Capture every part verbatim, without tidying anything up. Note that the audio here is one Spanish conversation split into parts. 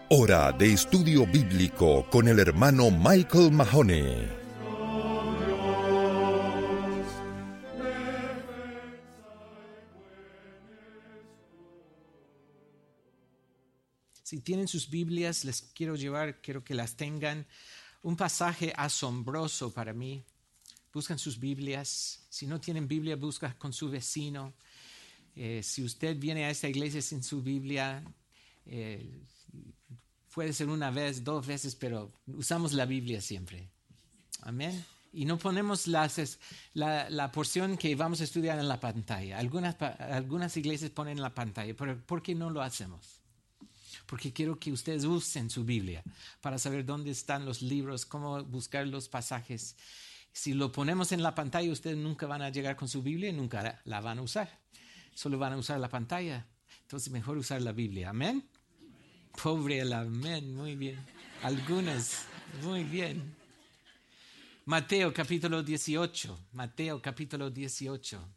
Hora de estudio bíblico con el hermano Michael Mahoney. Si tienen sus Biblias, les quiero llevar, quiero que las tengan, un pasaje asombroso para mí. Buscan sus Biblias. Si no tienen Biblia, busca con su vecino. Eh, si usted viene a esta iglesia sin su Biblia, eh, puede ser una vez, dos veces, pero usamos la Biblia siempre. Amén. Y no ponemos las, la, la porción que vamos a estudiar en la pantalla. Algunas, algunas iglesias ponen en la pantalla, pero ¿por qué no lo hacemos? Porque quiero que ustedes usen su Biblia para saber dónde están los libros, cómo buscar los pasajes. Si lo ponemos en la pantalla, ustedes nunca van a llegar con su Biblia y nunca la van a usar. Solo van a usar la pantalla. Entonces, mejor usar la Biblia. ¿Amén? Pobre el amén. Muy bien. Algunas. Muy bien. Mateo capítulo dieciocho. Mateo capítulo dieciocho.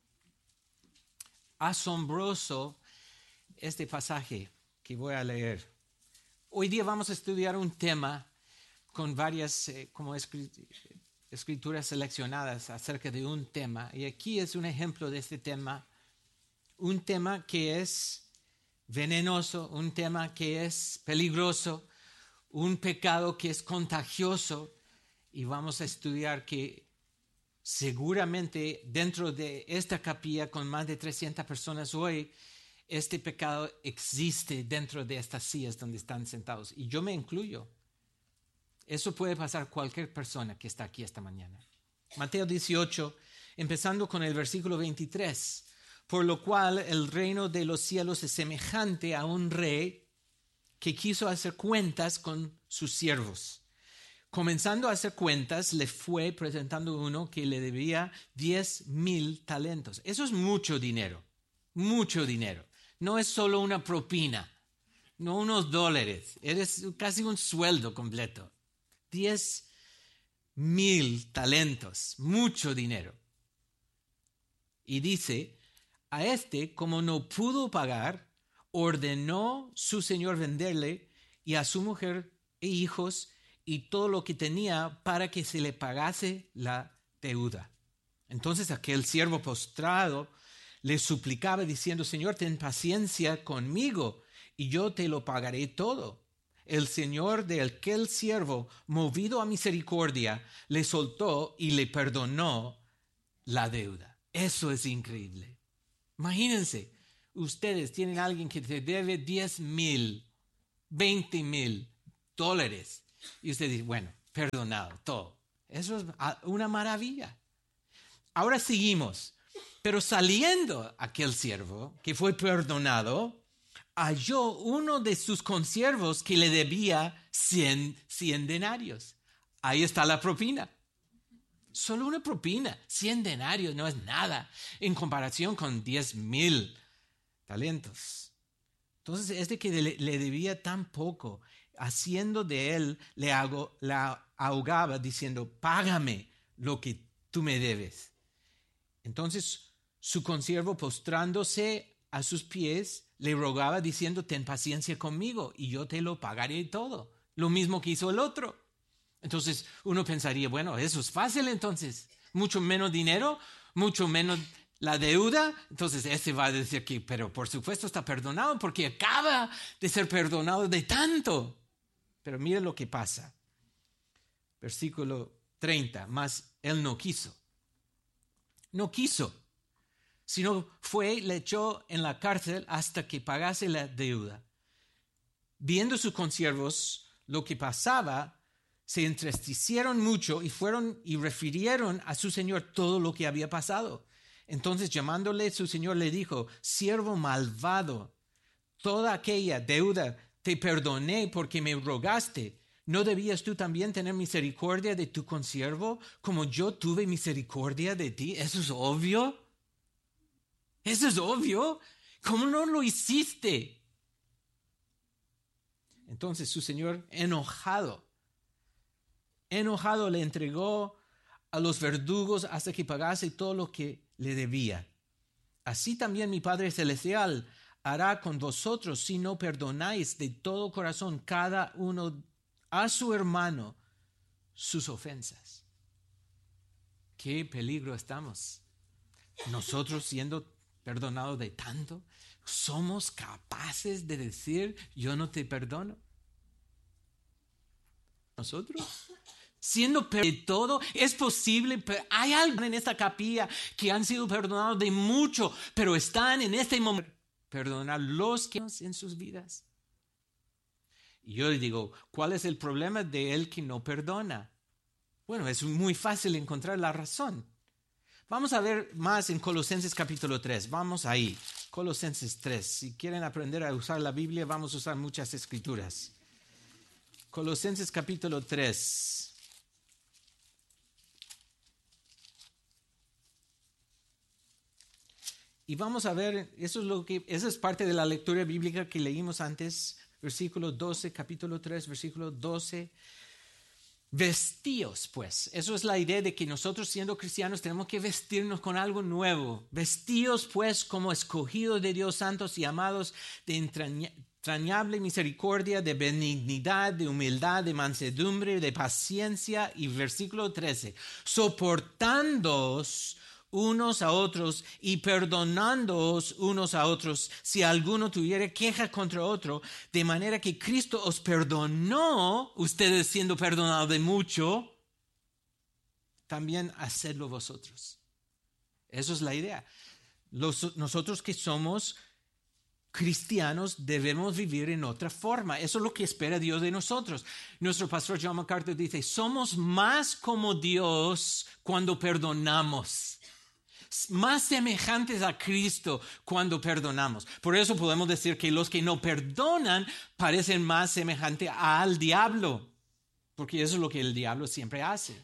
Asombroso este pasaje que voy a leer. Hoy día vamos a estudiar un tema con varias eh, como escrituras seleccionadas acerca de un tema. Y aquí es un ejemplo de este tema. Un tema que es venenoso, un tema que es peligroso, un pecado que es contagioso. Y vamos a estudiar que seguramente dentro de esta capilla con más de trescientas personas hoy, este pecado existe dentro de estas sillas donde están sentados. Y yo me incluyo. Eso puede pasar a cualquier persona que está aquí esta mañana. Mateo dieciocho, empezando con el versículo veintitrés. Por lo cual el reino de los cielos es semejante a un rey que quiso hacer cuentas con sus siervos. Comenzando a hacer cuentas, le fue presentando uno que le debía diez mil talentos. Eso es mucho dinero, mucho dinero. No es solo una propina, no unos dólares, es casi un sueldo completo. Diez mil talentos, mucho dinero. Y dice, a este, como no pudo pagar, ordenó su señor venderle y a su mujer e hijos y todo lo que tenía para que se le pagase la deuda. Entonces aquel siervo postrado le suplicaba diciendo, Señor, ten paciencia conmigo y yo te lo pagaré todo. El señor de aquel siervo, movido a misericordia, le soltó y le perdonó la deuda. Eso es increíble. Imagínense, ustedes tienen a alguien que te debe diez mil, veinte mil dólares y usted dice, bueno, perdonado todo. Eso es una maravilla. Ahora seguimos. Pero saliendo aquel siervo que fue perdonado, halló uno de sus consiervos que le debía cien, cien denarios. Ahí está la propina. Solo una propina, cien denarios no es nada en comparación con diez mil talentos. Entonces, este que le, le debía tan poco, haciendo de él, le hago, la ahogaba diciendo, págame lo que tú me debes. Entonces, su consiervo postrándose a sus pies, le rogaba diciendo, ten paciencia conmigo y yo te lo pagaré todo. Lo mismo que hizo el otro. Entonces uno pensaría, bueno, eso es fácil entonces. Mucho menos dinero, mucho menos la deuda. Entonces este va a decir que, pero por supuesto está perdonado porque acaba de ser perdonado de tanto. Pero mire lo que pasa. Versículo treinta, mas él no quiso. No quiso, sino fue y le echó en la cárcel hasta que pagase la deuda. Viendo sus consiervos lo que pasaba, se entristecieron mucho y fueron y refirieron a su señor todo lo que había pasado. Entonces llamándole su señor le dijo, siervo malvado, toda aquella deuda te perdoné porque me rogaste. ¿No debías tú también tener misericordia de tu consiervo como yo tuve misericordia de ti? Eso es obvio. Eso es obvio. ¿Cómo no lo hiciste? Entonces su señor, enojado, enojado le entregó a los verdugos hasta que pagase todo lo que le debía. Así también mi Padre Celestial hará con vosotros si no perdonáis de todo corazón cada uno a su hermano sus ofensas? ¿Qué peligro estamos? Nosotros siendo perdonados de tanto, ¿somos capaces de decir yo no te perdono? ¿Nosotros? Siendo de todo, es posible, pero hay algo en esta capilla que han sido perdonados de mucho, pero están en este momento perdonar los que en sus vidas. Y yo le digo, ¿cuál es el problema de él que no perdona? Bueno, es muy fácil encontrar la razón. Vamos a ver más en Colosenses capítulo tres. Vamos ahí, Colosenses tres. Si quieren aprender a usar la Biblia, vamos a usar muchas escrituras. Colosenses capítulo tres. Y vamos a ver, eso es lo que, esa es parte de la lectura bíblica que leímos antes, versículo doce, capítulo tres, versículo doce. Vestíos, pues. Eso es la idea de que nosotros siendo cristianos tenemos que vestirnos con algo nuevo. Vestíos, pues, como escogidos de Dios, santos y amados, de entraña, entrañable misericordia, de benignidad, de humildad, de mansedumbre, de paciencia. Y versículo trece, soportándoos unos a otros y perdonándoos unos a otros si alguno tuviera queja contra otro, de manera que Cristo os perdonó, ustedes siendo perdonados de mucho, también hacedlo vosotros. Eso es la idea. Los, nosotros que somos cristianos debemos vivir en otra forma. Eso es lo que espera Dios de nosotros. Nuestro pastor John MacArthur dice, somos más como Dios cuando perdonamos. Más semejantes a Cristo cuando perdonamos. Por eso podemos decir que los que no perdonan parecen más semejantes al diablo, porque eso es lo que el diablo siempre hace.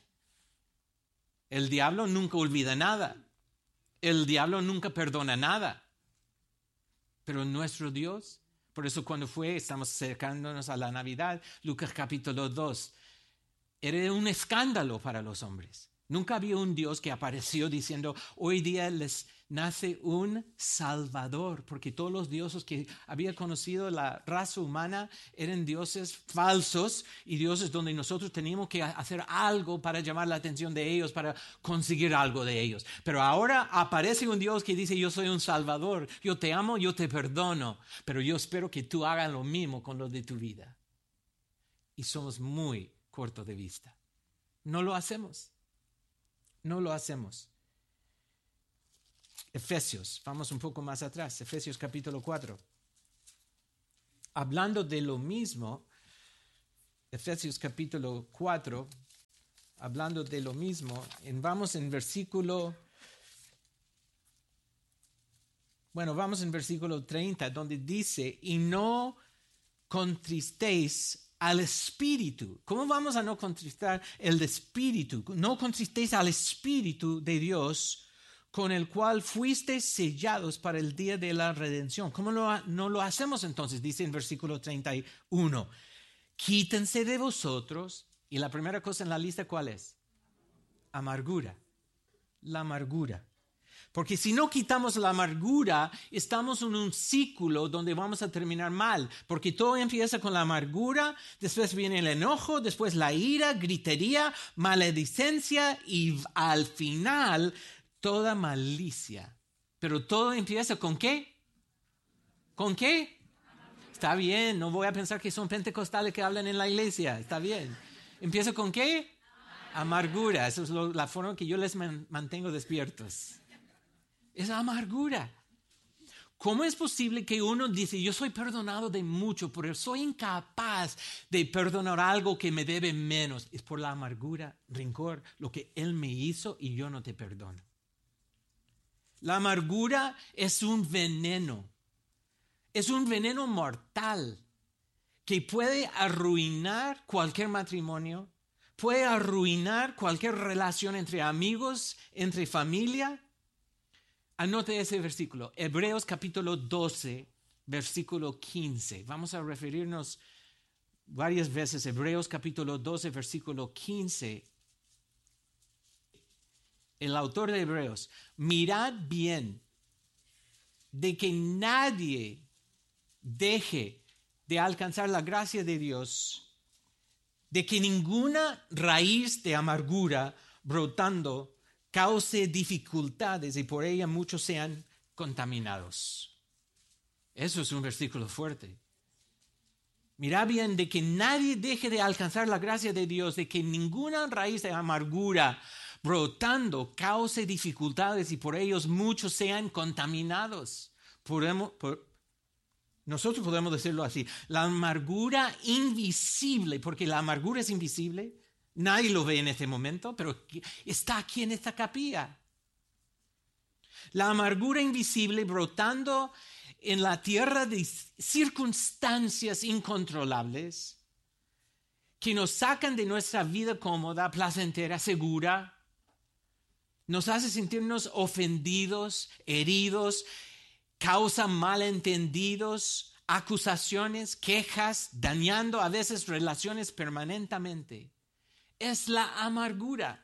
El diablo nunca olvida nada. El diablo nunca perdona nada. Pero nuestro Dios, por eso cuando fue, estamos acercándonos a la Navidad, Lucas capítulo dos, era un escándalo para los hombres. Nunca había un Dios que apareció diciendo, hoy día les nace un Salvador, porque todos los dioses que había conocido la raza humana eran dioses falsos y dioses donde nosotros teníamos que hacer algo para llamar la atención de ellos, para conseguir algo de ellos. Pero ahora aparece un Dios que dice, yo soy un Salvador, yo te amo, yo te perdono, pero yo espero que tú hagas lo mismo con lo de tu vida. Y somos muy cortos de vista. No lo hacemos. No lo hacemos. Efesios, vamos un poco más atrás, Efesios capítulo cuatro. Hablando de lo mismo, Efesios capítulo cuatro, hablando de lo mismo, en, vamos en versículo, bueno, vamos en versículo treinta, donde dice, y no contristéis al Espíritu. ¿Cómo vamos a no contristar el Espíritu? No contristéis al Espíritu de Dios, con el cual fuisteis sellados para el día de la redención. ¿Cómo lo, no lo hacemos entonces? Dice en versículo treinta y uno, quítense de vosotros, y la primera cosa en la lista, ¿cuál es? Amargura. La amargura. Porque si no quitamos la amargura, estamos en un ciclo donde vamos a terminar mal. Porque todo empieza con la amargura, después viene el enojo, después la ira, gritería, maledicencia y al final toda malicia. Pero todo empieza ¿con qué? ¿Con qué? Está bien, no voy a pensar que son pentecostales que hablan en la iglesia. Está bien. ¿Empieza con qué? Amargura. Esa es lo, la forma que yo les man, mantengo despiertos. Es amargura. ¿Cómo es posible que uno dice, yo soy perdonado de mucho, pero soy incapaz de perdonar algo que me debe menos? Es por la amargura, rencor, lo que Él me hizo y yo no te perdono. La amargura es un veneno. Es un veneno mortal que puede arruinar cualquier matrimonio, puede arruinar cualquier relación entre amigos, entre familia. Anote ese versículo, Hebreos capítulo doce, versículo quince. Vamos a referirnos varias veces, Hebreos capítulo doce, versículo quince. El autor de Hebreos, mirad bien de que nadie deje de alcanzar la gracia de Dios, de que ninguna raíz de amargura brotando cause dificultades y por ella muchos sean contaminados. Eso es un versículo fuerte. Mira bien, de que nadie deje de alcanzar la gracia de Dios, de que ninguna raíz de amargura brotando cause dificultades y por ellos muchos sean contaminados. Podemos, por, nosotros podemos decirlo así, la amargura invisible, porque la amargura es invisible, nadie lo ve en este momento, pero está aquí en esta capilla. La amargura invisible brotando en la tierra de circunstancias incontrolables que nos sacan de nuestra vida cómoda, placentera, segura, nos hace sentirnos ofendidos, heridos, causa malentendidos, acusaciones, quejas, dañando a veces relaciones permanentemente. Es la amargura.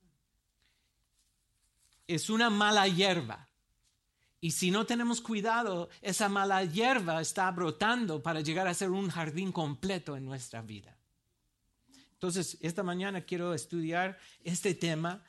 Es una mala hierba. Y si no tenemos cuidado, esa mala hierba está brotando para llegar a ser un jardín completo en nuestra vida. Entonces, esta mañana quiero estudiar este tema,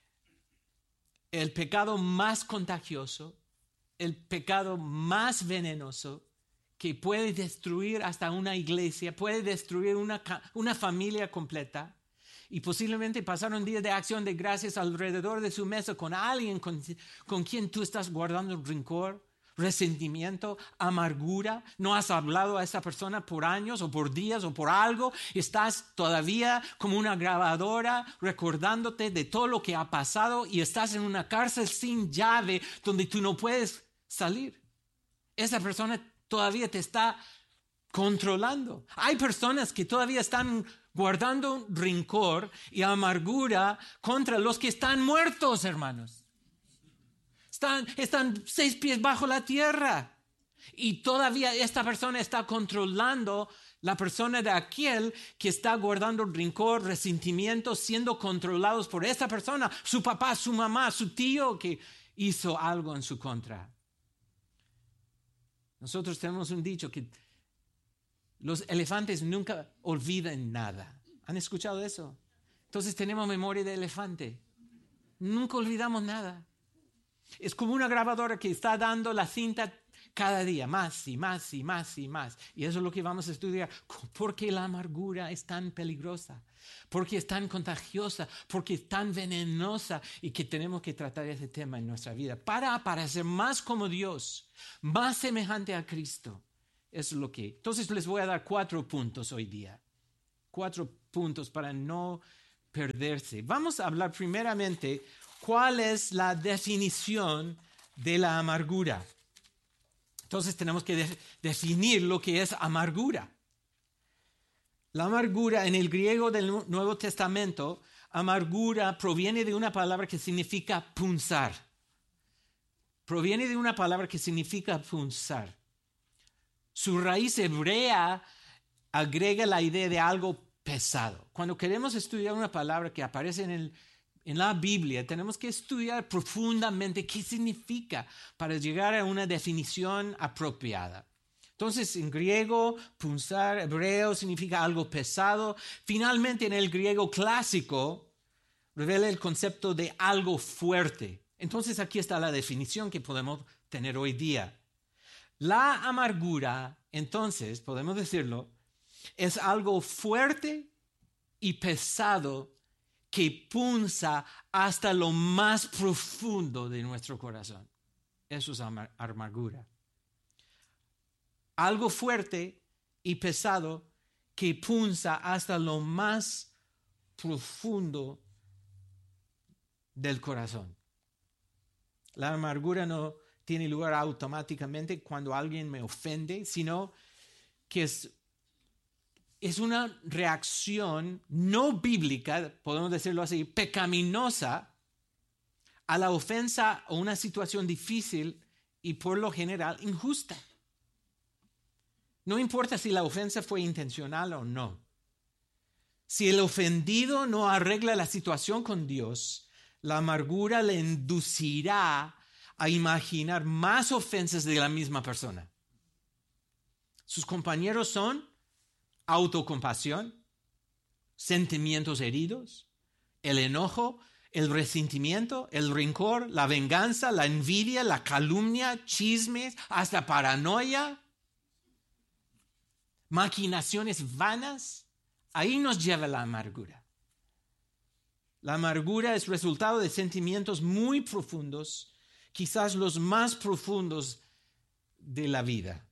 el pecado más contagioso, el pecado más venenoso que puede destruir hasta una iglesia, puede destruir una, una familia completa. Y posiblemente pasar un día de acción de gracias alrededor de su mesa con alguien con, con quien tú estás guardando rencor, resentimiento, amargura. No has hablado a esa persona por años o por días o por algo. Estás todavía como una grabadora recordándote de todo lo que ha pasado y estás en una cárcel sin llave donde tú no puedes salir. Esa persona todavía te está controlando. Hay personas que todavía están guardando rencor y amargura contra los que están muertos, hermanos. Están, están seis pies bajo la tierra. Y todavía esta persona está controlando la persona de aquel que está guardando rencor, resentimiento, siendo controlados por esa persona, su papá, su mamá, su tío que hizo algo en su contra. Nosotros tenemos un dicho que los elefantes nunca olvidan nada. ¿Han escuchado eso? Entonces tenemos memoria de elefante. Nunca olvidamos nada. Es como una grabadora que está dando la cinta cada día, más y más y más y más. Y eso es lo que vamos a estudiar. ¿Por qué la amargura es tan peligrosa? ¿Por qué es tan contagiosa? ¿Por qué es tan venenosa? Y que tenemos que tratar ese tema en nuestra vida para, para ser más como Dios, más semejante a Cristo. Eso es lo que... Entonces les voy a dar cuatro puntos hoy día. Cuatro puntos para no perderse. Vamos a hablar primeramente cuál es la definición de la amargura. Entonces tenemos que de- definir lo que es amargura. La amargura en el griego del Nuevo Testamento, amargura proviene de una palabra que significa punzar. Proviene de una palabra que significa punzar. Su raíz hebrea agrega la idea de algo pesado. Cuando queremos estudiar una palabra que aparece en, el, en la Biblia, tenemos que estudiar profundamente qué significa para llegar a una definición apropiada. Entonces, en griego, punzar, hebreo, significa algo pesado. Finalmente, en el griego clásico, revela el concepto de algo fuerte. Entonces, aquí está la definición que podemos tener hoy día. La amargura, entonces, podemos decirlo, es algo fuerte y pesado que punza hasta lo más profundo de nuestro corazón. Eso es amar- amargura. Algo fuerte y pesado que punza hasta lo más profundo del corazón. La amargura no tiene lugar automáticamente cuando alguien me ofende, sino que es, es una reacción no bíblica, podemos decirlo así, pecaminosa a la ofensa o una situación difícil y por lo general injusta. No importa si la ofensa fue intencional o no. Si el ofendido no arregla la situación con Dios, la amargura le inducirá a imaginar más ofensas de la misma persona. Sus compañeros son autocompasión, sentimientos heridos, el enojo, el resentimiento, el rencor, la venganza, la envidia, la calumnia, chismes, hasta paranoia, maquinaciones vanas. Ahí nos lleva la amargura. La amargura es resultado de sentimientos muy profundos, quizás los más profundos de la vida.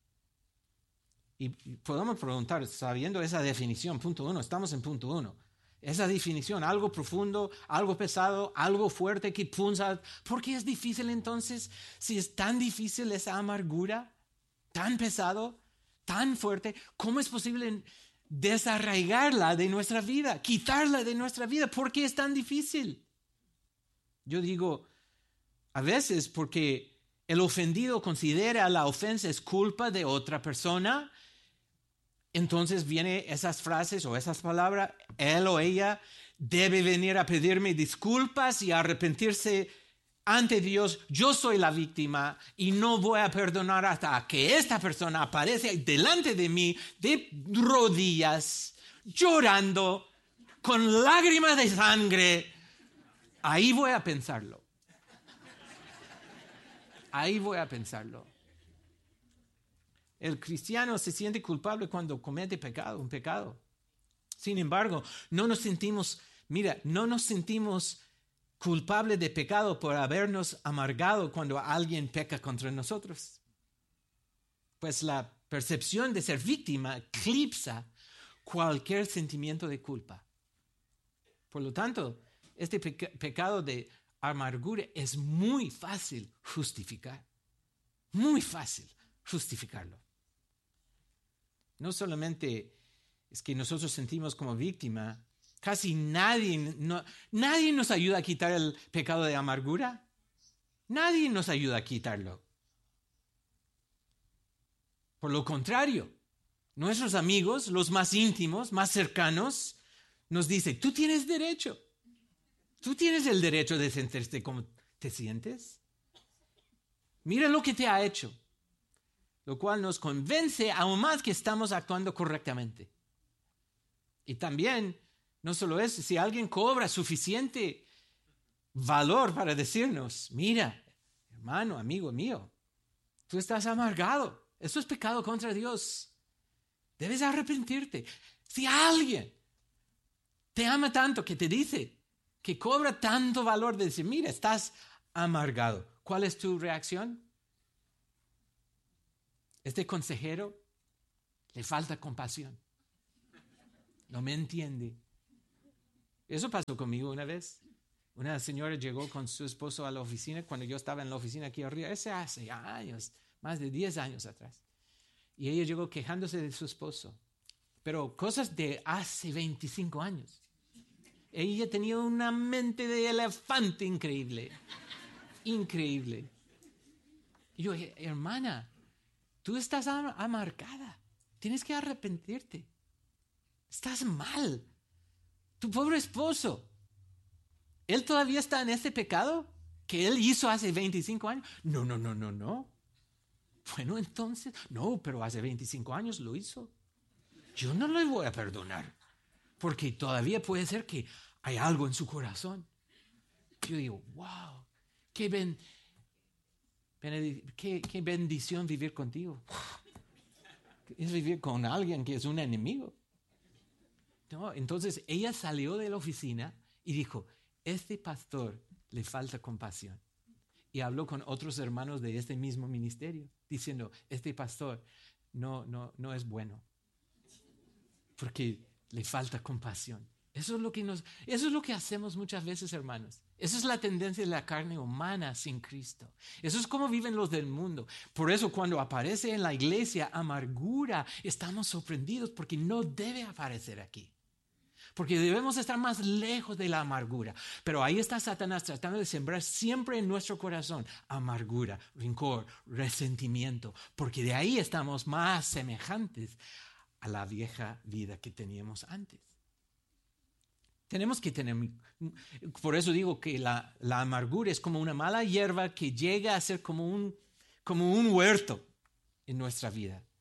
Y podemos preguntar, sabiendo esa definición, punto uno, estamos en punto uno. Esa definición, algo profundo, algo pesado, algo fuerte que punza. ¿Por qué es difícil entonces? Si es tan difícil esa amargura, tan pesado, tan fuerte, ¿cómo es posible desarraigarla de nuestra vida, quitarla de nuestra vida? ¿Por qué es tan difícil? Yo digo, a veces porque el ofendido considera la ofensa es culpa de otra persona. Entonces vienen esas frases o esas palabras, él o ella debe venir a pedirme disculpas y arrepentirse ante Dios. Yo soy la víctima y no voy a perdonar hasta que esta persona aparece delante de mí de rodillas, llorando, con lágrimas de sangre. Ahí voy a pensarlo. Ahí voy a pensarlo. El cristiano se siente culpable cuando comete pecado, un pecado. Sin embargo, no nos sentimos, mira, no nos sentimos culpables de pecado por habernos amargado cuando alguien peca contra nosotros. Pues la percepción de ser víctima eclipsa cualquier sentimiento de culpa. Por lo tanto, este peca- pecado de amargura es muy fácil justificar. Muy fácil justificarlo. No solamente es que nosotros sentimos como víctima, casi nadie, no, nadie nos ayuda a quitar el pecado de amargura. Nadie nos ayuda a quitarlo. Por lo contrario, nuestros amigos, los más íntimos, más cercanos, nos dicen, tú tienes derecho. Tú tienes el derecho de sentirte como te sientes. Mira lo que te ha hecho. Lo cual nos convence aún más que estamos actuando correctamente. Y también, no solo eso, si alguien cobra suficiente valor para decirnos, mira, hermano, amigo mío, tú estás amargado, eso es pecado contra Dios, debes arrepentirte. Si alguien te ama tanto que te dice, que cobra tanto valor de decir, mira, estás amargado, ¿cuál es tu reacción? Este consejero le falta compasión. No me entiende. Eso pasó conmigo una vez. Una señora llegó con su esposo a la oficina cuando yo estaba en la oficina aquí arriba. Ese hace años, más de diez años atrás. Y ella llegó quejándose de su esposo. Pero cosas de hace veinticinco años. Ella tenía una mente de elefante increíble. Increíble. Y yo, hermana, tú estás amargada. Tienes que arrepentirte. Estás mal. Tu pobre esposo. ¿Él todavía está en ese pecado que él hizo hace veinticinco años? No, no, no, no, no. Bueno, entonces, no, pero hace veinticinco años lo hizo. Yo no le voy a perdonar. Porque todavía puede ser que hay algo en su corazón. Yo digo, wow, qué ben... Qué, qué bendición vivir contigo. Es vivir con alguien que es un enemigo. No, entonces ella salió de la oficina y dijo, este pastor le falta compasión. Y habló con otros hermanos de este mismo ministerio, diciendo, este pastor no, no, no es bueno, porque le falta compasión. Eso es lo que nos, eso es lo que hacemos muchas veces, hermanos. Esa es la tendencia de la carne humana sin Cristo. Eso es como viven los del mundo. Por eso cuando aparece en la iglesia amargura, estamos sorprendidos porque no debe aparecer aquí. Porque debemos estar más lejos de la amargura. Pero ahí está Satanás tratando de sembrar siempre en nuestro corazón amargura, rencor, resentimiento. Porque de ahí estamos más semejantes a la vieja vida que teníamos antes. Tenemos que tener, por eso digo que la, la amargura es como una mala hierba que llega a ser como un, como un huerto en nuestra vida.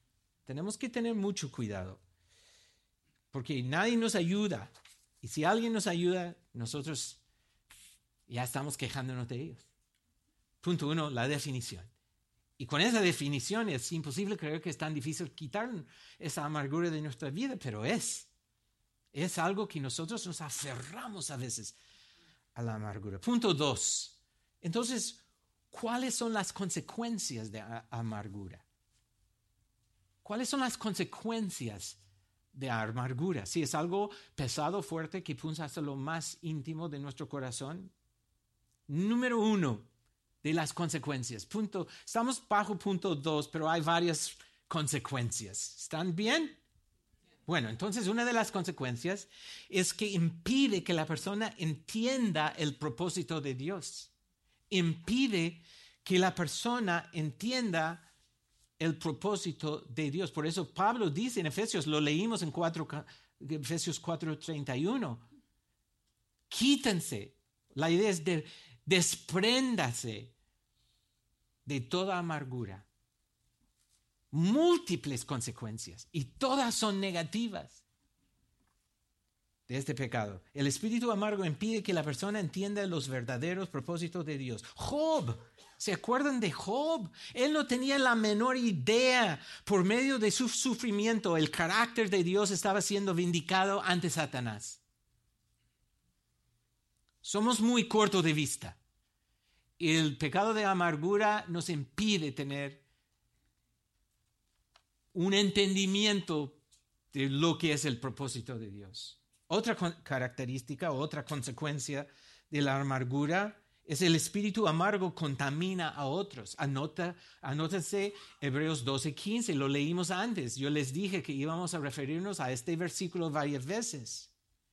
Tenemos que tener mucho cuidado, porque nadie nos ayuda. Y si alguien nos ayuda, nosotros ya estamos quejándonos de ellos. Punto uno, la definición. Y con esa definición es imposible creer que es tan difícil quitar esa amargura de nuestra vida, pero es. Es algo que nosotros nos aferramos a veces a la amargura. Punto dos. Entonces, ¿cuáles son las consecuencias de a- amargura? ¿Cuáles son las consecuencias de amargura? Si es algo pesado, fuerte, que punza hasta lo más íntimo de nuestro corazón. Número uno de las consecuencias. Punto, estamos bajo punto dos, pero hay varias consecuencias. ¿Están bien? Bueno, entonces una de las consecuencias es que impide que la persona entienda el propósito de Dios. Impide que la persona entienda el propósito de Dios. Por eso Pablo dice en Efesios, lo leímos en cuatro, Efesios cuatro treinta y uno, quítense. La idea es de despréndase de toda amargura. Múltiples consecuencias y todas son negativas de este pecado. El espíritu amargo impide que la persona entienda los verdaderos propósitos de Dios. Job, ¿se acuerdan de Job? Él no tenía la menor idea. Por medio de su sufrimiento, el carácter de Dios estaba siendo vindicado ante Satanás. Somos muy cortos de vista. El pecado de amargura nos impide tener un entendimiento de lo que es el propósito de Dios. Otra característica, otra consecuencia de la amargura es el espíritu amargo contamina a otros. Anota, anótense Hebreos doce quince, lo leímos antes. Yo les dije que íbamos a referirnos a este versículo varias veces.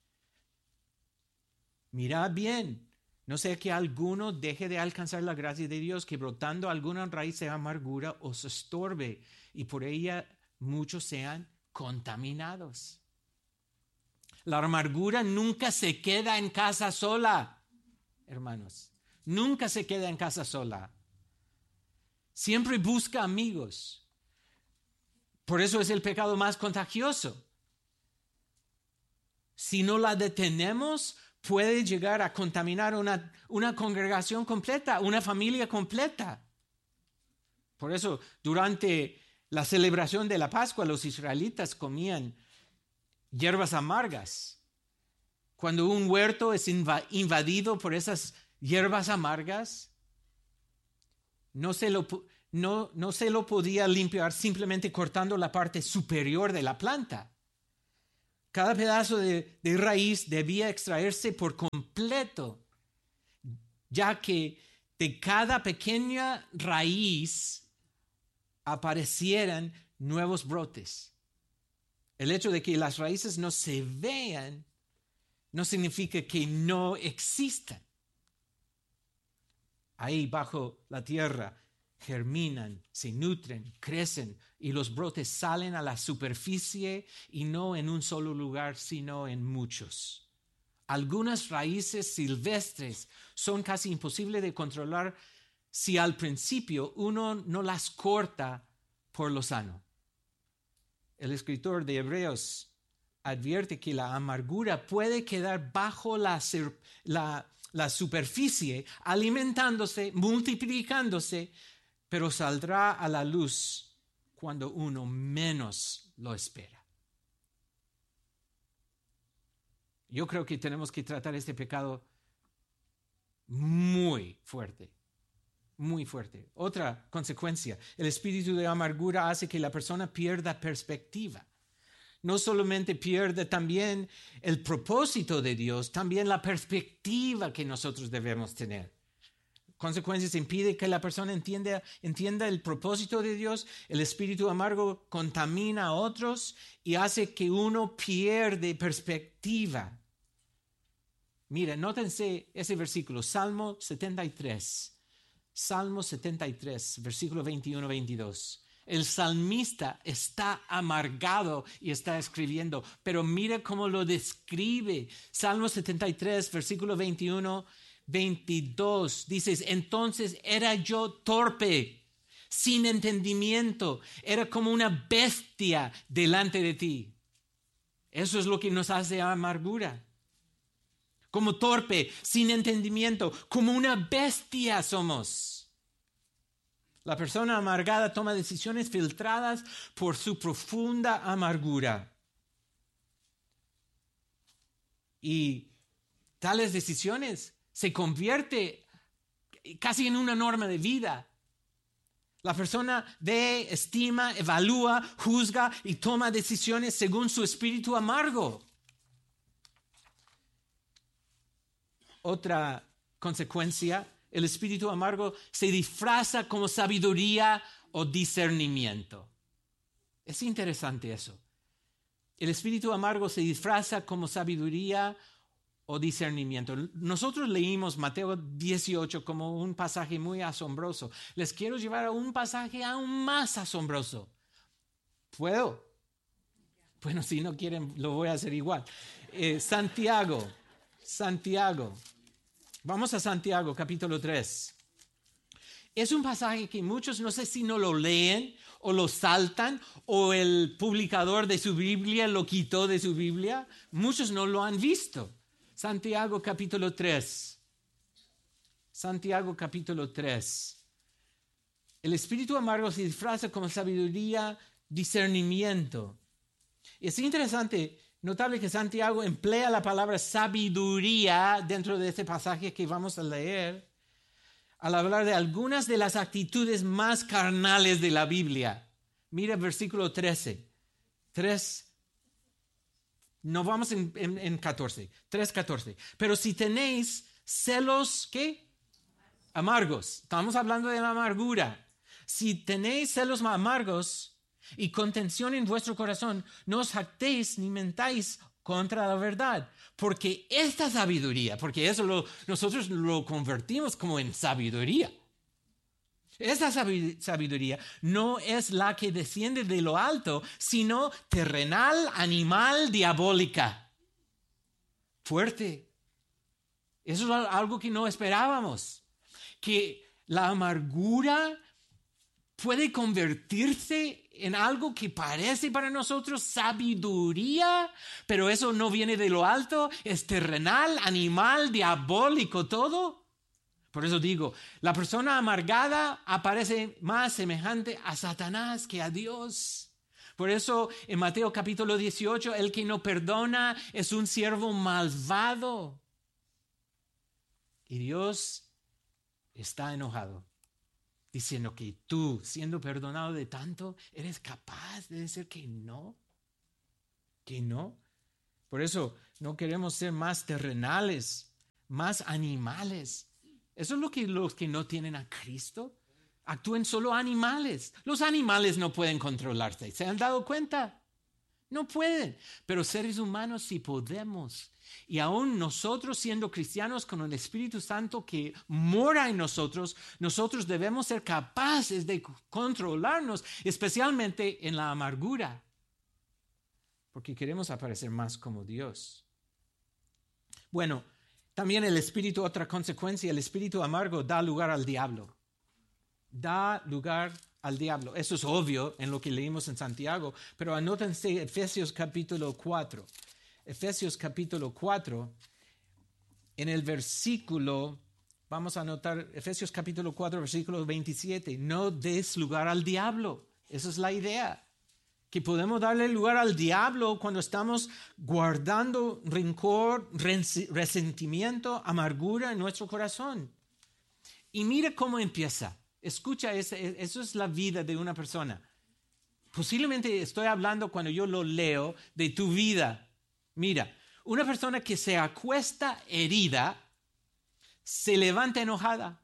Mirad bien, no sea que alguno deje de alcanzar la gracia de Dios, que brotando alguna raíz de amargura os estorbe y por ella muchos sean contaminados. La amargura nunca se queda en casa sola, hermanos. Nunca se queda en casa sola. Siempre busca amigos. Por eso es el pecado más contagioso. Si no la detenemos, puede llegar a contaminar una, una congregación completa, una familia completa. Por eso, durante la celebración de la Pascua, los israelitas comían hierbas amargas. Cuando un huerto es invadido por esas hierbas amargas, no se lo, no, no se lo podía limpiar simplemente cortando la parte superior de la planta. Cada pedazo de, de raíz debía extraerse por completo, ya que de cada pequeña raíz aparecieran nuevos brotes. El hecho de que las raíces no se vean no significa que no existan. Ahí bajo la tierra germinan, se nutren, crecen y los brotes salen a la superficie y no en un solo lugar, sino en muchos. Algunas raíces silvestres son casi imposibles de controlar si al principio uno no las corta por lo sano. El escritor de Hebreos advierte que la amargura puede quedar bajo la, la, la superficie, alimentándose, multiplicándose, pero saldrá a la luz cuando uno menos lo espera. Yo creo que tenemos que tratar este pecado muy fuerte, muy fuerte. Otra consecuencia, el espíritu de amargura hace que la persona pierda perspectiva. No solamente pierde también el propósito de Dios, también la perspectiva que nosotros debemos tener. Consecuencias impide que la persona entienda, entienda el propósito de Dios. El espíritu amargo contamina a otros y hace que uno pierde perspectiva. Mira, nótense ese versículo, Salmo setenta y tres. Salmo setenta y tres, versículo veintiuno veintidós. El salmista está amargado y está escribiendo, pero mira cómo lo describe. Salmo setenta y tres, versículo veintiuno veintidós. Dices, entonces era yo torpe, sin entendimiento, era como una bestia delante de ti. Eso es lo que nos hace amargura. Como torpe, sin entendimiento, como una bestia somos. La persona amargada toma decisiones filtradas por su profunda amargura. Y tales decisiones se convierte casi en una norma de vida. La persona ve, estima, evalúa, juzga y toma decisiones según su espíritu amargo. Otra consecuencia, el espíritu amargo se disfraza como sabiduría o discernimiento. Es interesante eso. El espíritu amargo se disfraza como sabiduría o discernimiento. Nosotros leímos Mateo dieciocho como un pasaje muy asombroso. Les quiero llevar a un pasaje aún más asombroso. ¿Puedo? Bueno, si no quieren, lo voy a hacer igual. Eh, Santiago, Santiago. Vamos a Santiago, capítulo tres. Es un pasaje que muchos no sé si no lo leen o lo saltan o el publicador de su Biblia lo quitó de su Biblia. Muchos no lo han visto. Santiago capítulo tres. Santiago capítulo tres. El espíritu amargo se disfraza como sabiduría, discernimiento. Es interesante, notable que Santiago emplea la palabra sabiduría dentro de este pasaje que vamos a leer al hablar de algunas de las actitudes más carnales de la Biblia. Mira versículo trece. tres. No vamos en, en, en catorce. tres, catorce. Pero si tenéis celos, ¿qué? Amargos. Estamos hablando de la amargura. Si tenéis celos amargos y contención en vuestro corazón, no os jactéis ni mentáis contra la verdad. Porque esta sabiduría, porque eso lo, nosotros lo convertimos como en sabiduría. Esta sabiduría no es la que desciende de lo alto, sino terrenal, animal, diabólica. Fuerte. Eso es algo que no esperábamos. Que la amargura puede convertirse en algo que parece para nosotros sabiduría, pero eso no viene de lo alto, es terrenal, animal, diabólico, todo. Por eso digo, la persona amargada aparece más semejante a Satanás que a Dios. Por eso en Mateo capítulo dieciocho, el que no perdona es un siervo malvado. Y Dios está enojado, diciendo que tú, siendo perdonado de tanto, eres capaz de decir que no, que no. Por eso no queremos ser más terrenales, más animales. Eso es lo que los que no tienen a Cristo actúen solo animales. Los animales no pueden controlarse. ¿Se han dado cuenta? No pueden. Pero seres humanos sí podemos. Y aún nosotros siendo cristianos con el Espíritu Santo que mora en nosotros, nosotros debemos ser capaces de controlarnos, especialmente en la amargura. Porque queremos aparecer más como Dios. Bueno, también el espíritu, otra consecuencia, el espíritu amargo da lugar al diablo. Da lugar al diablo. Eso es obvio en lo que leímos en Santiago, pero anótense Efesios capítulo cuatro. Efesios capítulo cuatro, en el versículo, vamos a anotar Efesios capítulo cuatro, versículo veintisiete. No des lugar al diablo. Esa es la idea. Que podemos darle lugar al diablo cuando estamos guardando rencor, resentimiento, amargura en nuestro corazón. Y mira cómo empieza. Escucha, ese, eso es la vida de una persona. Posiblemente estoy hablando cuando yo lo leo de tu vida. Mira, una persona que se acuesta herida, se levanta enojada.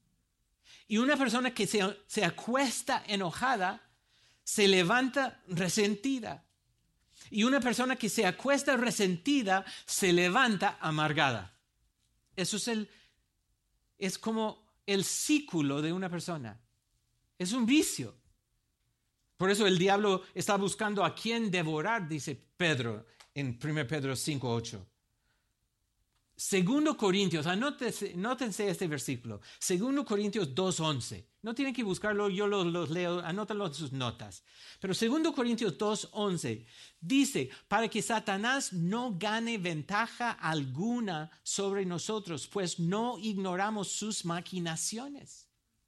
Y una persona que se, se acuesta enojada, se levanta resentida. Y una persona que se acuesta resentida, se levanta amargada. Eso es, el, es como el ciclo de una persona. Es un vicio. Por eso el diablo está buscando a quién devorar, dice Pedro en primera Pedro cinco ocho. Segundo Corintios, anótense, anótense este versículo. Segundo Corintios dos once. No tienen que buscarlo, yo los, los leo, anótalo en sus notas. Pero Segundo Corintios dos once dice, para que Satanás no gane ventaja alguna sobre nosotros, pues no ignoramos sus maquinaciones.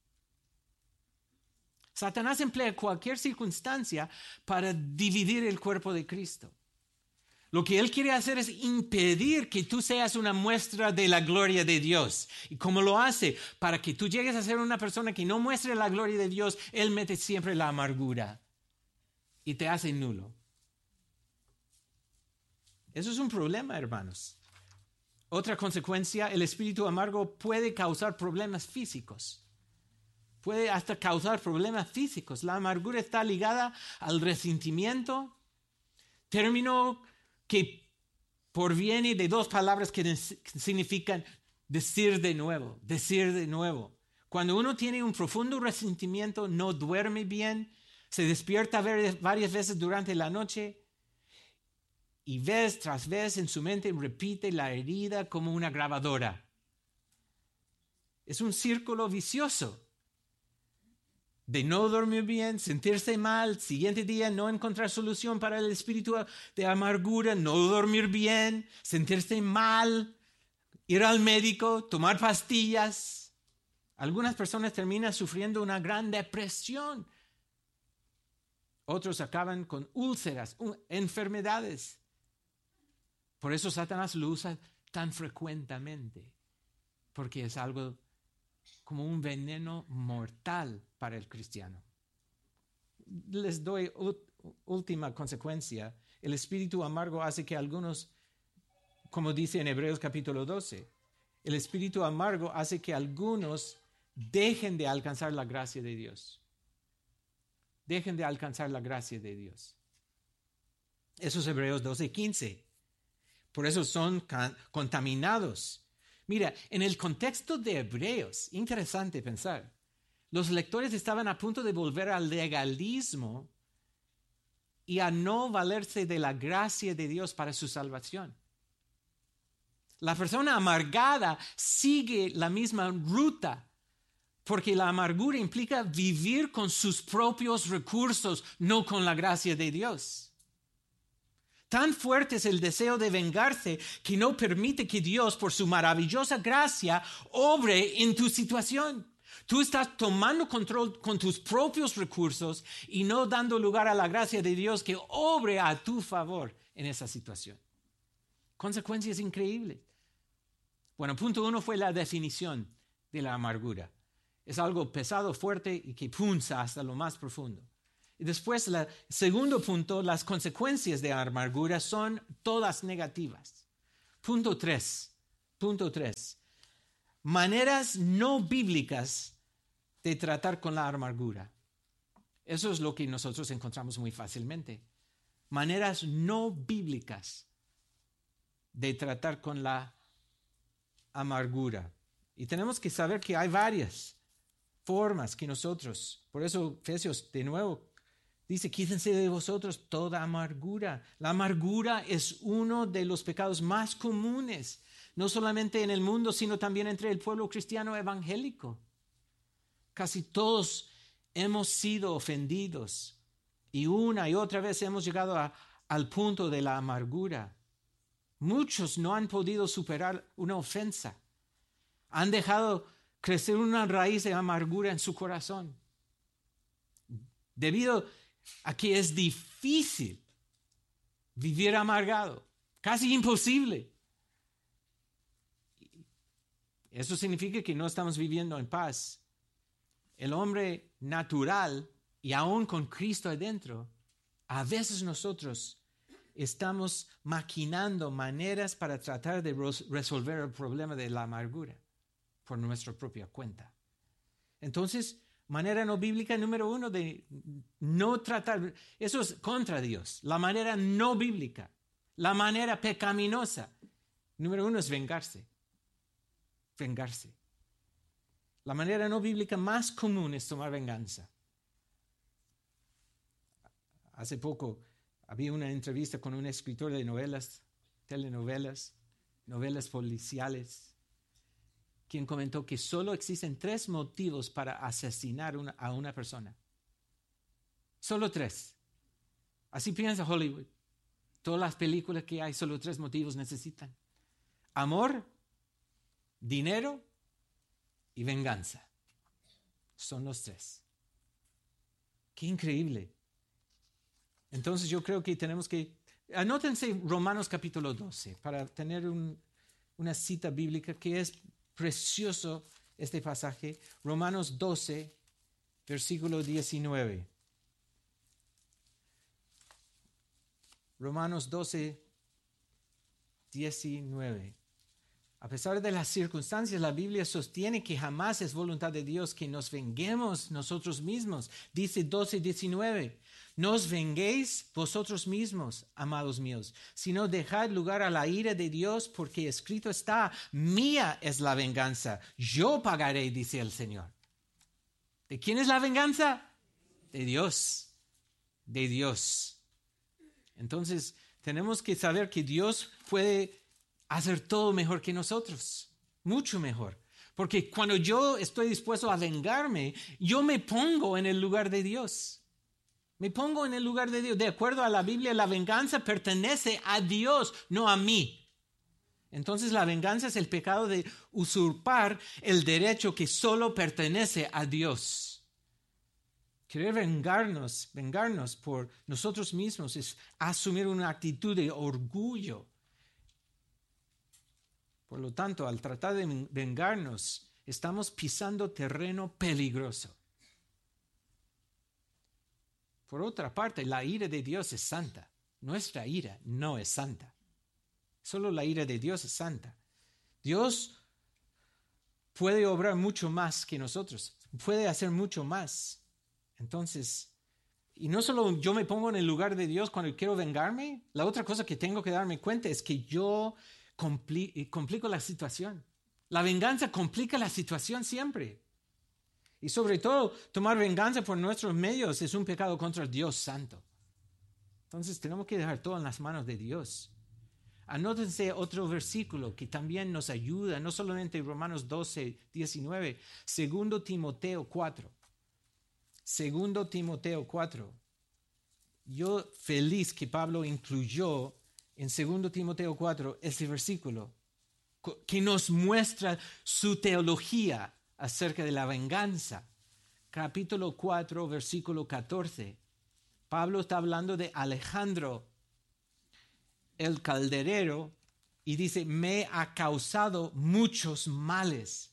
Satanás emplea cualquier circunstancia para dividir el cuerpo de Cristo. Lo que él quiere hacer es impedir que tú seas una muestra de la gloria de Dios. ¿Y cómo lo hace? Para que tú llegues a ser una persona que no muestre la gloria de Dios, él mete siempre la amargura y te hace nulo. Eso es un problema, hermanos. Otra consecuencia, el espíritu amargo puede causar problemas físicos. Puede hasta causar problemas físicos. La amargura está ligada al resentimiento, término que proviene de dos palabras que significan decir de nuevo, decir de nuevo. Cuando uno tiene un profundo resentimiento, no duerme bien, se despierta varias veces durante la noche y vez tras vez en su mente repite la herida como una grabadora. Es un círculo vicioso de no dormir bien, sentirse mal, siguiente día no encontrar solución para el espíritu de amargura, no dormir bien, sentirse mal, ir al médico, tomar pastillas. Algunas personas terminan sufriendo una gran depresión. Otros acaban con úlceras, enfermedades. Por eso Satanás lo usa tan frecuentemente, porque es algo como un veneno mortal para el cristiano. Les doy última consecuencia. El espíritu amargo hace que algunos, como dice en Hebreos capítulo doce, el espíritu amargo hace que algunos dejen de alcanzar la gracia de Dios. Dejen de alcanzar la gracia de Dios. Eso es Hebreos doce quince. Por eso son contaminados. Mira, en el contexto de Hebreos, interesante pensar, los lectores estaban a punto de volver al legalismo y a no valerse de la gracia de Dios para su salvación. La persona amargada sigue la misma ruta, porque la amargura implica vivir con sus propios recursos, no con la gracia de Dios. Tan fuerte es el deseo de vengarse que no permite que Dios, por su maravillosa gracia, obre en tu situación. Tú estás tomando control con tus propios recursos y no dando lugar a la gracia de Dios que obre a tu favor en esa situación. Consecuencias increíbles. Bueno, punto uno fue la definición de la amargura. Es algo pesado, fuerte y que punza hasta lo más profundo. Y después, el segundo punto, las consecuencias de la amargura son todas negativas. Punto tres. Punto tres. Maneras no bíblicas de tratar con la amargura. Eso es lo que nosotros encontramos muy fácilmente. Maneras no bíblicas de tratar con la amargura. Y tenemos que saber que hay varias formas que nosotros, por eso Efesios de nuevo dice, quítense de vosotros toda amargura. La amargura es uno de los pecados más comunes, no solamente en el mundo, sino también entre el pueblo cristiano evangélico. Casi todos hemos sido ofendidos y una y otra vez hemos llegado a, al punto de la amargura. Muchos no han podido superar una ofensa. Han dejado crecer una raíz de amargura en su corazón. Debido a que es difícil vivir amargado, casi imposible. Eso significa que no estamos viviendo en paz. El hombre natural, y aún con Cristo adentro, a veces nosotros estamos maquinando maneras para tratar de resolver el problema de la amargura por nuestra propia cuenta. Entonces, manera no bíblica número uno de no tratar, eso es contra Dios. La manera no bíblica, la manera pecaminosa, número uno es vengarse. Vengarse. La manera no bíblica más común es tomar venganza. Hace poco había una entrevista con un escritor de novelas, telenovelas, novelas policiales, quien comentó que solo existen tres motivos para asesinar una, a una persona. Solo tres. Así piensa Hollywood. Todas las películas que hay, solo tres motivos necesitan: amor, dinero y venganza. Son los tres. Qué increíble. Entonces yo creo que tenemos que... Anótense Romanos capítulo doce para tener un, una cita bíblica que es precioso este pasaje. Romanos doce, versículo diecinueve. Romanos doce, diecinueve. A pesar de las circunstancias, la Biblia sostiene que jamás es voluntad de Dios que nos venguemos nosotros mismos. Dice doce, diecinueve. No os venguéis vosotros mismos, amados míos, sino dejad lugar a la ira de Dios, porque escrito está: mía es la venganza, yo pagaré, dice el Señor. ¿De quién es la venganza? De Dios, de Dios. Entonces, tenemos que saber que Dios puede hacer todo mejor que nosotros, mucho mejor. Porque cuando yo estoy dispuesto a vengarme, yo me pongo en el lugar de Dios. Me pongo en el lugar de Dios. De acuerdo a la Biblia, la venganza pertenece a Dios, no a mí. Entonces la venganza es el pecado de usurpar el derecho que solo pertenece a Dios. Querer vengarnos, vengarnos por nosotros mismos es asumir una actitud de orgullo. Por lo tanto, al tratar de vengarnos, estamos pisando terreno peligroso. Por otra parte, la ira de Dios es santa. Nuestra ira no es santa. Solo la ira de Dios es santa. Dios puede obrar mucho más que nosotros. Puede hacer mucho más. Entonces, y no solo yo me pongo en el lugar de Dios cuando quiero vengarme, la otra cosa que tengo que darme cuenta es que yo compli- complico la situación. La venganza complica la situación siempre. Y sobre todo, tomar venganza por nuestros medios es un pecado contra Dios Santo. Entonces tenemos que dejar todo en las manos de Dios. Anótense otro versículo que también nos ayuda, no solamente Romanos doce, diecinueve, segundo Timoteo cuatro. Segundo Timoteo cuatro. Yo feliz que Pablo incluyó en segundo Timoteo cuatro ese versículo que nos muestra su teología acerca de la venganza. Capítulo cuatro, versículo catorce. Pablo está hablando de Alejandro, el calderero, y dice: me ha causado muchos males.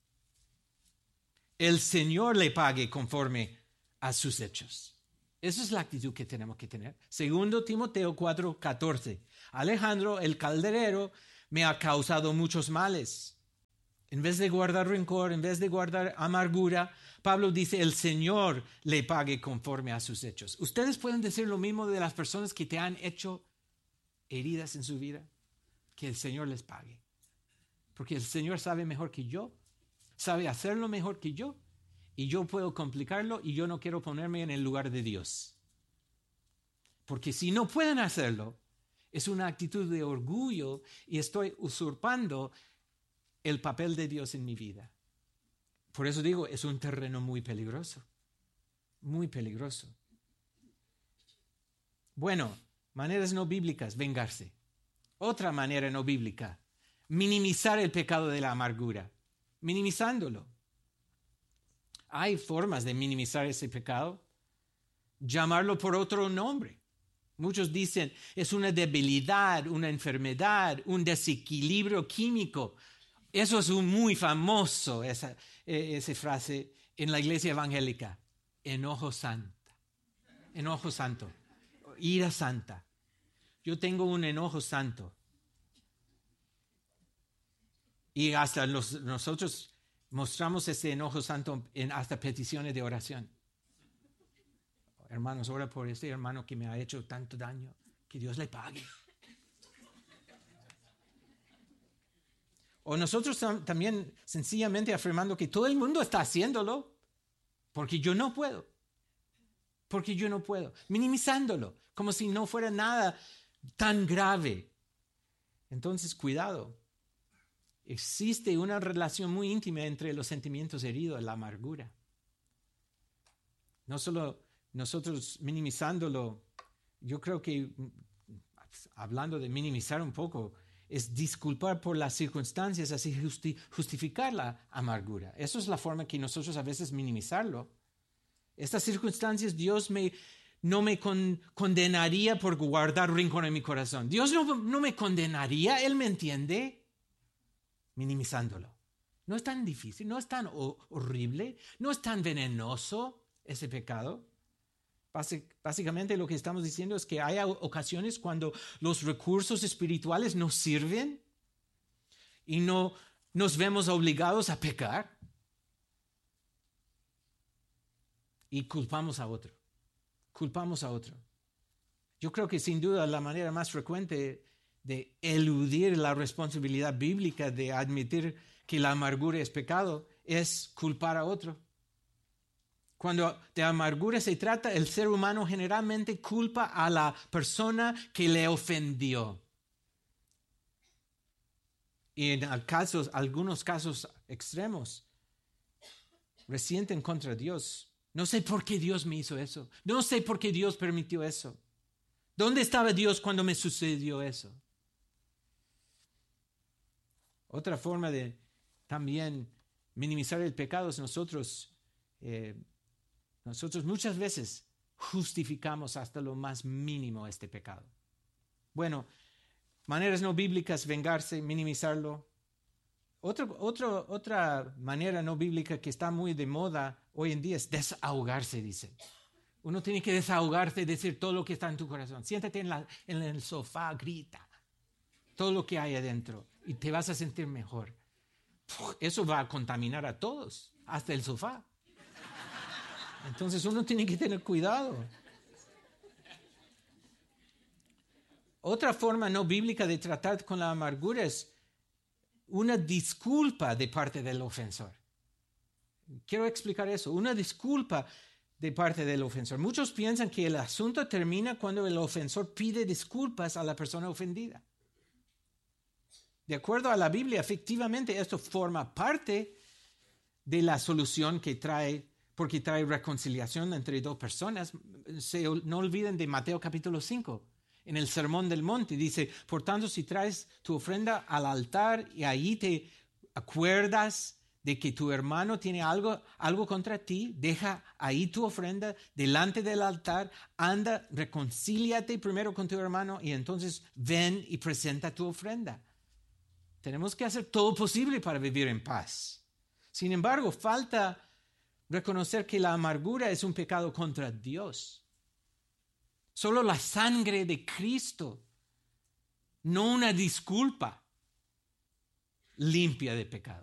El Señor le pague conforme a sus hechos. Esa es la actitud que tenemos que tener. Segundo Timoteo cuatro, catorce. Alejandro, el calderero, me ha causado muchos males. En vez de guardar rencor, en vez de guardar amargura, Pablo dice: el Señor le pague conforme a sus hechos. ¿Ustedes pueden decir lo mismo de las personas que te han hecho heridas en su vida? Que el Señor les pague. Porque el Señor sabe mejor que yo, sabe hacerlo mejor que yo, y yo puedo complicarlo, y yo no quiero ponerme en el lugar de Dios. Porque si no pueden hacerlo, es una actitud de orgullo y estoy usurpando el papel de Dios en mi vida. Por eso digo, es un terreno muy peligroso, muy peligroso. Bueno, maneras no bíblicas, vengarse. Otra manera no bíblica, minimizar el pecado de la amargura, minimizándolo. Hay formas de minimizar ese pecado, llamarlo por otro nombre. Muchos dicen, es una debilidad, una enfermedad, un desequilibrio químico. Eso es un muy famoso, esa, esa frase en la iglesia evangélica. Enojo santa, enojo santo, ira santa. Yo tengo un enojo santo. Y hasta los, nosotros mostramos ese enojo santo en hasta peticiones de oración. Hermanos, ora por este hermano que me ha hecho tanto daño. Que Dios le pague. O nosotros también sencillamente afirmando que todo el mundo está haciéndolo porque yo no puedo. Porque yo no puedo. Minimizándolo, como si no fuera nada tan grave. Entonces, cuidado. Existe una relación muy íntima entre los sentimientos heridos y la amargura. No solo nosotros minimizándolo, yo creo que, hablando de minimizar un poco, es disculpar por las circunstancias, así justi- justificar la amargura. Eso es la forma que nosotros a veces minimizarlo. Estas circunstancias Dios me, no me con, condenaría por guardar rencor en mi corazón. Dios no, no me condenaría, Él me entiende. Minimizándolo. No es tan difícil, no es tan ho- horrible, no es tan venenoso ese pecado. Básic- básicamente lo que estamos diciendo es que hay ocasiones cuando los recursos espirituales nos sirven y no nos vemos obligados a pecar y culpamos a otro. Culpamos a otro. Yo creo que sin duda la manera más frecuente de eludir la responsabilidad bíblica de admitir que la amargura es pecado es culpar a otro. Cuando de amargura se trata, el ser humano generalmente culpa a la persona que le ofendió. Y en casos, algunos casos extremos, resienten contra Dios. No sé por qué Dios me hizo eso. No sé por qué Dios permitió eso. ¿Dónde estaba Dios cuando me sucedió eso? Otra forma de también minimizar el pecado es nosotros, eh, nosotros muchas veces justificamos hasta lo más mínimo este pecado. Bueno, maneras no bíblicas, vengarse, minimizarlo. Otro, otro, otra manera no bíblica que está muy de moda hoy en día es desahogarse, dice. Uno tiene que desahogarse, decir todo lo que está en tu corazón. Siéntate en, la, en el sofá, grita todo lo que hay adentro y te vas a sentir mejor. Eso va a contaminar a todos, hasta el sofá. Entonces uno tiene que tener cuidado. Otra forma no bíblica de tratar con la amargura es una disculpa de parte del ofensor. Quiero explicar eso. Una disculpa de parte del ofensor. Muchos piensan que el asunto termina cuando el ofensor pide disculpas a la persona ofendida. De acuerdo a la Biblia, efectivamente esto forma parte de la solución que trae, porque trae reconciliación entre dos personas. Se, no olviden de Mateo capítulo cinco. En el Sermón del Monte dice, por tanto, si traes tu ofrenda al altar y ahí te acuerdas de que tu hermano tiene algo, algo contra ti, deja ahí tu ofrenda delante del altar, anda, reconcíliate primero con tu hermano y entonces ven y presenta tu ofrenda. Tenemos que hacer todo posible para vivir en paz. Sin embargo, falta reconocer que la amargura es un pecado contra Dios. Solo la sangre de Cristo, no una disculpa, limpia de pecado.